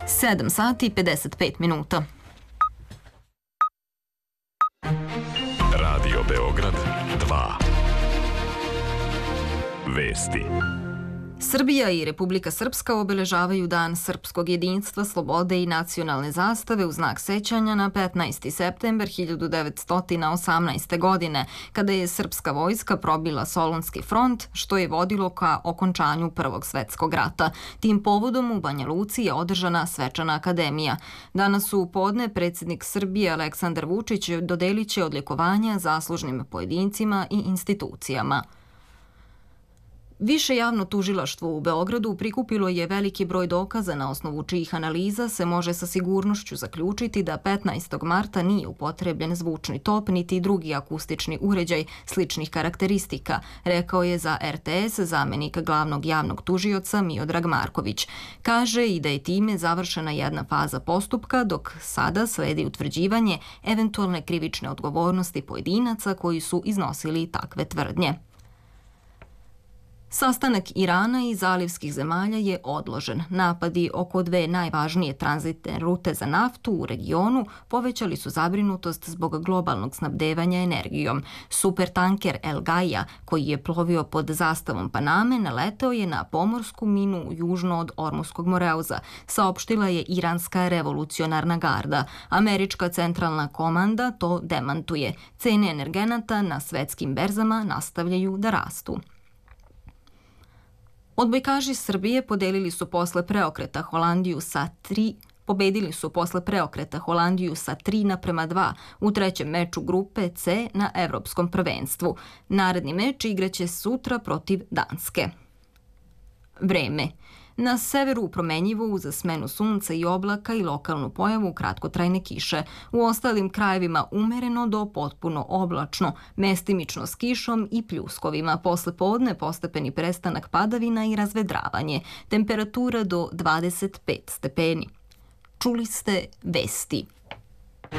7 sati i 55 minuta. Radio Beograd 2. Vesti. Srbija i Republika Srpska obeležavaju Dan srpskog jedinstva, slobode i nacionalne zastave u znak sećanja na 15. september 1918. godine, kada je srpska vojska probila Solunski front, što je vodilo ka okončanju Prvog svetskog rata. Tim povodom u Banja Luci je održana svečana akademija. Danas u podne predsjednik Srbije Aleksandar Vučić dodelit će odlikovanja zaslužnim pojedincima i institucijama. Više javno tužilaštvo u Beogradu prikupilo je veliki broj dokaza na osnovu čijih analiza se može sa sigurnošću zaključiti da 15. marta nije upotrebljen zvučni top niti drugi akustični uređaj sličnih karakteristika, rekao je za RTS zamenik glavnog javnog tužioca Miodrag Marković. Kaže i da je time završena jedna faza postupka, dok sada sledi utvrđivanje eventualne krivične odgovornosti pojedinaca koji su iznosili takve tvrdnje. Sastanak Irana i zalivskih zemalja je odložen. Napadi oko dve najvažnije tranzitne rute za naftu u regionu povećali su zabrinutost zbog globalnog snabdevanja energijom. Supertanker El Gaia, koji je plovio pod zastavom Paname, naleteo je na pomorsku minu južno od Ormuskog Moreuza, saopštila je iranska revolucionarna garda. Američka centralna komanda to demantuje. Cene energenata na svetskim berzama nastavljaju da rastu. Odbojkaši Srbije pobedili su posle preokreta Holandiju sa 3:2 u trećem meču grupe C na Evropskom prvenstvu. Naredni meč igraće sutra protiv Danske. Vreme. Na severu promenjivo uz smenu sunca i oblaka i lokalnu pojavu kratkotrajne kiše. U ostalim krajevima umereno do potpuno oblačno, mestimično s kišom i pljuskovima. Posle podne postepeni prestanak padavina i razvedravanje. Temperatura do 25 stepeni. Čuli ste vesti.